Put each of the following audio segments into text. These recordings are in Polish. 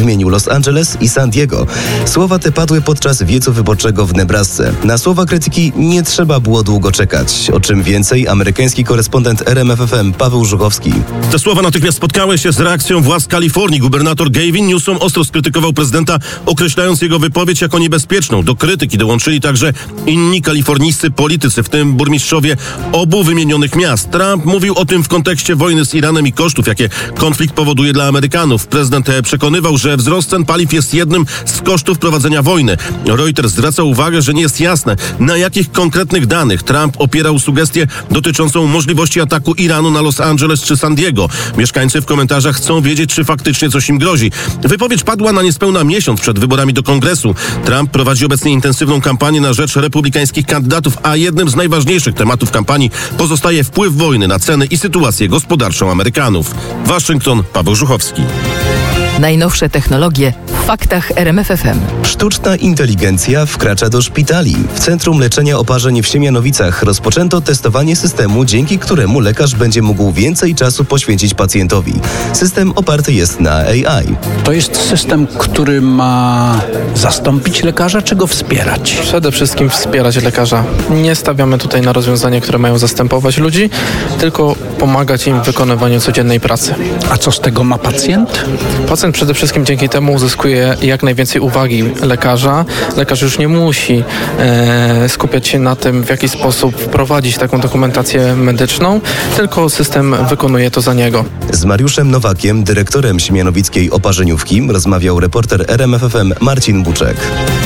wymienił Los Angeles i San Diego. Słowa te padły podczas wiecu wyborczego w Nebrasce. Na słowa krytyki nie trzeba było długo czekać. O czym więcej amerykański korespondent RMFFM Paweł Żuchowski. Te słowa natychmiast spotkały się z reakcją władz Kalifornii. Gubernator Gavin Newsom ostro skrytykował prezydenta, określając jego wypowiedź jako niebezpieczną. Do krytyki dołączyli także inni kalifornijscy politycy, w tym burmistrzowie obu wymienionych miast. Trump mówił o tym w kontekście wojny z Iranem i kosztów, jakie konflikt powoduje dla Amerykanów. Prezydent przekonywał, że wzrost cen paliw jest jednym z kosztów prowadzenia wojny. Reuters zwraca uwagę, że nie jest jasne, na jakich konkretnych danych Trump opierał sugestię dotyczącą możliwości ataku Iranu na Los Angeles czy San Diego. Mieszkańcy w komentarzach chcą wiedzieć, czy faktycznie coś im grozi. Wypowiedź padła na niespełna miesiąc przed wyborami do Kongresu. Trump prowadzi obecnie intensywną kampanię na rzecz republikańskich kandydatów, a jednym z najważniejszych tematów kampanii pozostaje wpływ wojny na ceny i sytuację gospodarczą Amerykanów. Waszyngton, Paweł Żuchowski. Najnowsze technologie w faktach RMFFM. Sztuczna inteligencja wkracza do szpitali. W Centrum Leczenia Oparzeń w Siemianowicach rozpoczęto testowanie systemu, dzięki któremu lekarz będzie mógł więcej czasu poświęcić pacjentowi. System oparty jest na AI. To jest system, który ma zastąpić lekarza, czy go wspierać? Przede wszystkim wspierać lekarza. Nie stawiamy tutaj na rozwiązania, które mają zastępować ludzi, tylko pomagać im w wykonywaniu codziennej pracy. A co z tego ma pacjent? Pacjent przede wszystkim dzięki temu uzyskuje jak najwięcej uwagi lekarza. Lekarz już nie musi skupiać się na tym, w jaki sposób wprowadzić taką dokumentację medyczną, tylko system wykonuje to za niego. Z Mariuszem Nowakiem, dyrektorem siemianowickiej oparzeniówki, rozmawiał reporter RMFFM Marcin Buczek.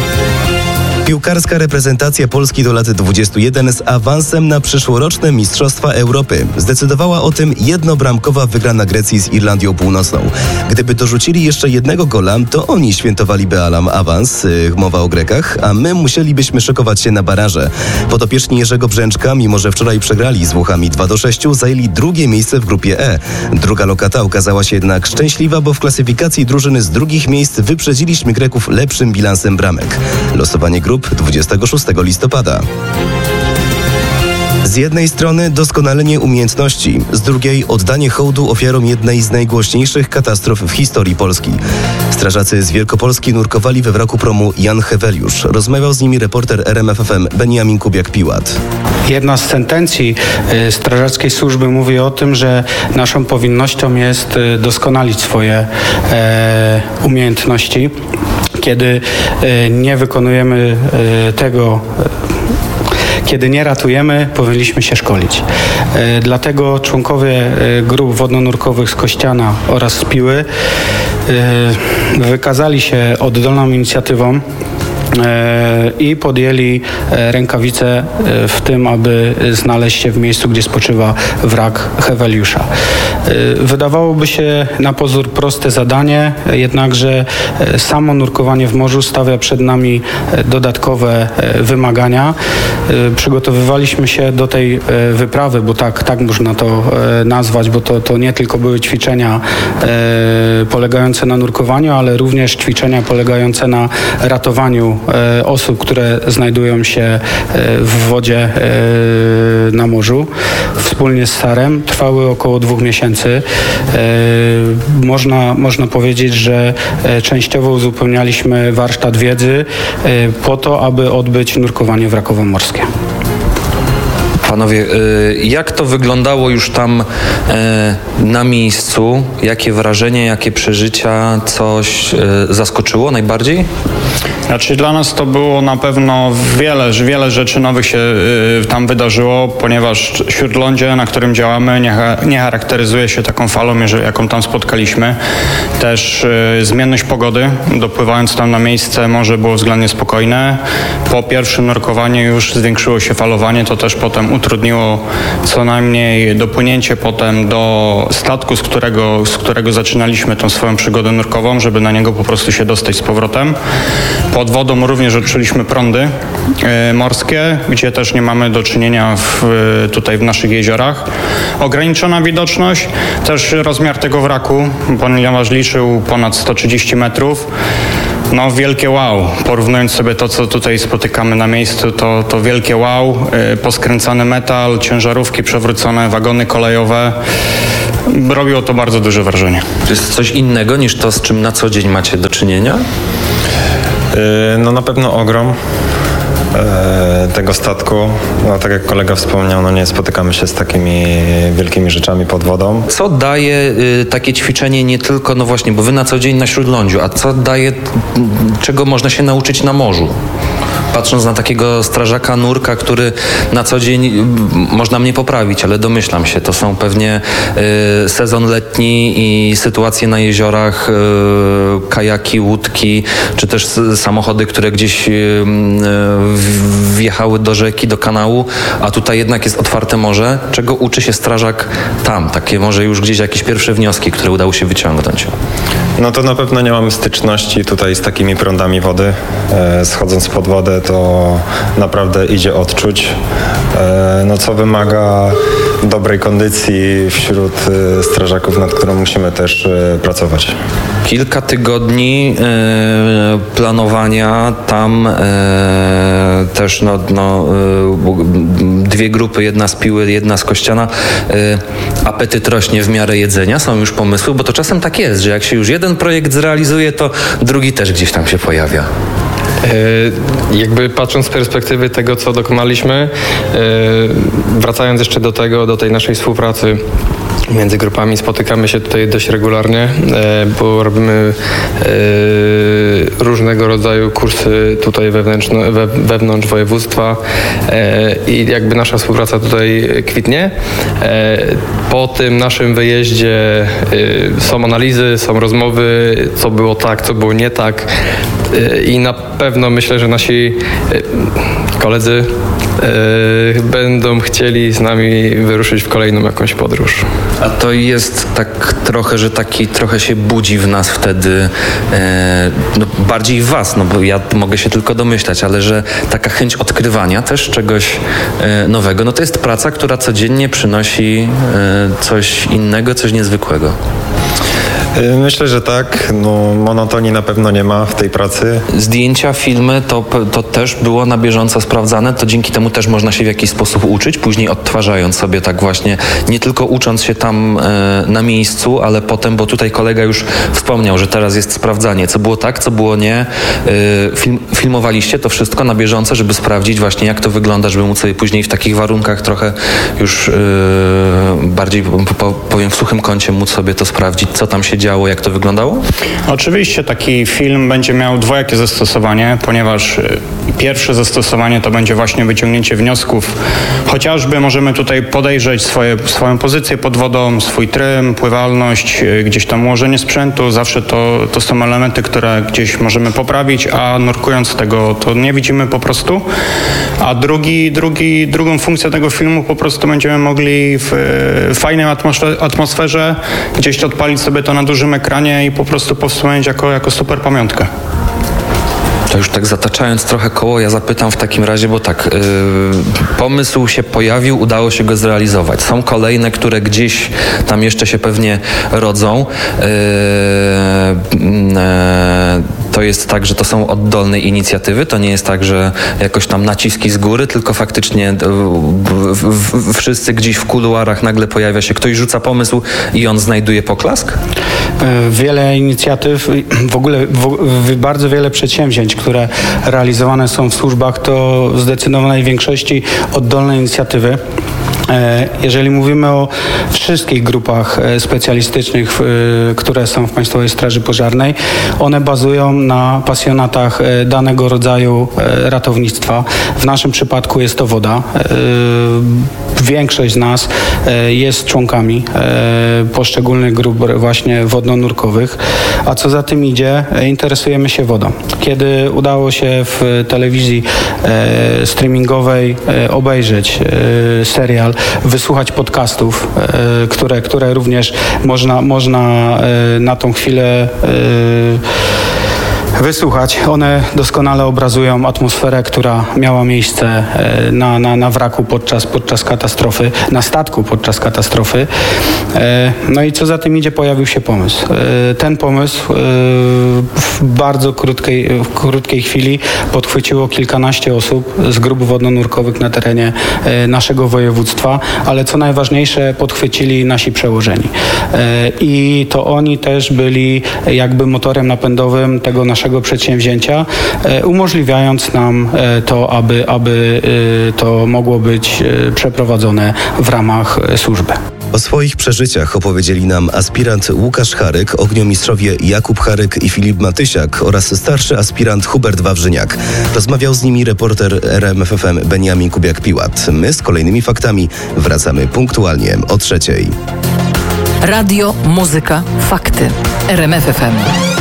Piłkarska reprezentacja Polski do lat 21 z awansem na przyszłoroczne Mistrzostwa Europy. Zdecydowała o tym jednobramkowa wygrana Grecji z Irlandią Północną. Gdyby dorzucili jeszcze jednego gola, to oni świętowaliby awans, mowa o Grekach, a my musielibyśmy szykować się na baraże. Podopieczni Jerzego Brzęczka, mimo że wczoraj przegrali z Włochami 2-6, zajęli drugie miejsce w grupie E. Druga lokata okazała się jednak szczęśliwa, bo w klasyfikacji drużyny z drugich miejsc wyprzedziliśmy Greków lepszym bilansem bramek. Losowanie grup 26 listopada. Z jednej strony doskonalenie umiejętności, z drugiej oddanie hołdu ofiarom jednej z najgłośniejszych katastrof w historii Polski. Strażacy z Wielkopolski nurkowali we wraku promu Jan Heweliusz. Rozmawiał z nimi reporter RMFFM Beniamin Kubiak-Piłat. Jedna z sentencji strażackiej służby mówi o tym, że naszą powinnością jest doskonalić swoje umiejętności. Kiedy nie wykonujemy tego, kiedy nie ratujemy, powinniśmy się szkolić. Dlatego członkowie grup wodno-nurkowych z Kościana oraz z Piły wykazali się oddolną inicjatywą i podjęli rękawice w tym, aby znaleźć się w miejscu, gdzie spoczywa wrak Heweliusza. Wydawałoby się na pozór proste zadanie, jednakże samo nurkowanie w morzu stawia przed nami dodatkowe wymagania. Przygotowywaliśmy się do tej wyprawy, bo tak można to nazwać, bo to nie tylko były ćwiczenia polegające na nurkowaniu, ale również ćwiczenia polegające na ratowaniu osób, które znajdują się w wodzie na morzu. Wspólnie z SAR-em trwały około 2 miesięcy. Można powiedzieć, że częściowo uzupełnialiśmy warsztat wiedzy po to, aby odbyć nurkowanie wrakowo-morskie. Panowie, jak to wyglądało już tam na miejscu? Jakie wrażenia, jakie przeżycia? Coś zaskoczyło najbardziej? Znaczy dla nas to było na pewno wiele rzeczy nowych się tam wydarzyło, ponieważ śródlądzie, na którym działamy, nie charakteryzuje się taką falą, jaką tam spotkaliśmy. Też zmienność pogody, dopływając tam na miejsce, morze było względnie spokojne. Po pierwszym nurkowaniu już zwiększyło się falowanie, to też potem utrudniło co najmniej dopłynięcie potem do statku, z którego zaczynaliśmy tą swoją przygodę nurkową, żeby na niego po prostu się dostać z powrotem. Pod wodą również odczuliśmy prądy morskie, gdzie też nie mamy do czynienia tutaj w naszych jeziorach. Ograniczona widoczność, też rozmiar tego wraku, ponieważ liczył ponad 130 metrów. No wielkie wow. Porównując sobie to, co tutaj spotykamy na miejscu, to wielkie wow. Poskręcany metal, ciężarówki przewrócone, wagony kolejowe. Robiło to bardzo duże wrażenie. To jest coś innego niż to, z czym na co dzień macie do czynienia? No na pewno ogrom tego statku. No tak jak kolega wspomniał, no nie spotykamy się z takimi wielkimi rzeczami pod wodą. Co daje takie ćwiczenie nie tylko, no właśnie, bo wy na co dzień na śródlądziu, a co daje, czego można się nauczyć na morzu? Patrząc na takiego strażaka nurka, który na co dzień, można mnie poprawić, ale domyślam się, to są pewnie sezon letni i sytuacje na jeziorach, kajaki, łódki, czy też samochody, które gdzieś wjechały do rzeki, do kanału, a tutaj jednak jest otwarte morze. Czego uczy się strażak tam? Takie może już gdzieś jakieś pierwsze wnioski, które udało się wyciągnąć. No to na pewno nie mamy styczności tutaj z takimi prądami wody. Schodząc pod wodę, to naprawdę idzie odczuć, no co wymaga dobrej kondycji wśród strażaków, nad którą musimy też pracować. Kilka tygodni planowania, tam też dwie grupy, jedna z Piły, jedna z Kościana. Apetyt rośnie w miarę jedzenia, są już pomysły, bo to czasem tak jest, że jak się już jeden projekt zrealizuje, to drugi też gdzieś tam się pojawia. Jakby patrząc z perspektywy tego, co dokonaliśmy, wracając jeszcze do tej naszej współpracy między grupami, spotykamy się tutaj dość regularnie, bo robimy różnego rodzaju kursy tutaj wewnątrz województwa i jakby nasza współpraca tutaj kwitnie. Po tym naszym wyjeździe są analizy, są rozmowy, co było tak, co było nie tak i na pewno myślę, że nasi koledzy będą chcieli z nami wyruszyć w kolejną jakąś podróż. A to jest tak trochę, że trochę się budzi w nas wtedy, no bardziej w was, no bo ja mogę się tylko domyślać, ale że taka chęć odkrywania też czegoś nowego, no to jest praca, która codziennie przynosi coś innego, coś niezwykłego. Myślę, że tak. No, monotonii na pewno nie ma w tej pracy. Zdjęcia, filmy, to też było na bieżąco sprawdzane, to dzięki temu też można się w jakiś sposób uczyć, później odtwarzając sobie tak właśnie, nie tylko ucząc się tam na miejscu, ale potem, bo tutaj kolega już wspomniał, że teraz jest sprawdzanie, co było tak, co było nie. Filmowaliście to wszystko na bieżąco, żeby sprawdzić właśnie, jak to wygląda, żeby móc sobie później w takich warunkach trochę już bardziej, powiem, w suchym kącie móc sobie to sprawdzić, co tam się działo, jak to wyglądało? Oczywiście taki film będzie miał dwojakie zastosowanie, ponieważ pierwsze zastosowanie to będzie właśnie wyciągnięcie wniosków. Chociażby możemy tutaj podejrzeć swoją pozycję pod wodą, swój trym, pływalność, gdzieś tam ułożenie sprzętu. Zawsze to są elementy, które gdzieś możemy poprawić, a nurkując tego to nie widzimy po prostu. A drugą funkcję tego filmu po prostu będziemy mogli w fajnej atmosferze gdzieś odpalić sobie to na dużym ekranie i po prostu powstrzymać jako super pamiątkę. To już tak zataczając trochę koło, ja zapytam w takim razie, bo tak, pomysł się pojawił, udało się go zrealizować. Są kolejne, które gdzieś tam jeszcze się pewnie rodzą. To jest tak, że to są oddolne inicjatywy, to nie jest tak, że jakoś tam naciski z góry, tylko faktycznie wszyscy gdzieś w kuluarach nagle pojawia się, ktoś rzuca pomysł i on znajduje poklask? Wiele inicjatyw, w ogóle bardzo wiele przedsięwzięć, które realizowane są w służbach, to w zdecydowanej większości oddolne inicjatywy. Jeżeli mówimy o wszystkich grupach specjalistycznych, które są w Państwowej Straży Pożarnej, one bazują na pasjonatach danego rodzaju ratownictwa. W naszym przypadku jest to woda. Większość z nas jest członkami poszczególnych grup właśnie wodno-nurkowych, a co za tym idzie, interesujemy się wodą. Kiedy udało się w telewizji streamingowej obejrzeć serial, wysłuchać podcastów, które również można na tą chwilę wysłuchać. One doskonale obrazują atmosferę, która miała miejsce na wraku podczas katastrofy, na statku podczas katastrofy. No i co za tym idzie, pojawił się pomysł. Ten pomysł w bardzo krótkiej chwili podchwyciło kilkanaście osób z grup wodno-nurkowych na terenie naszego województwa, ale co najważniejsze, podchwycili nasi przełożeni. I to oni też byli jakby motorem napędowym tego naszego przedsięwzięcia, umożliwiając nam to, aby to mogło być przeprowadzone w ramach służby. O swoich przeżyciach opowiedzieli nam aspirant Łukasz Haryk, ogniomistrzowie Jakub Haryk i Filip Matysiak oraz starszy aspirant Hubert Wawrzyniak. Rozmawiał z nimi reporter RMF FM Beniamin Kubiak-Piłat. My z kolejnymi faktami wracamy punktualnie o 3:00. Radio, muzyka, fakty. RMF FM.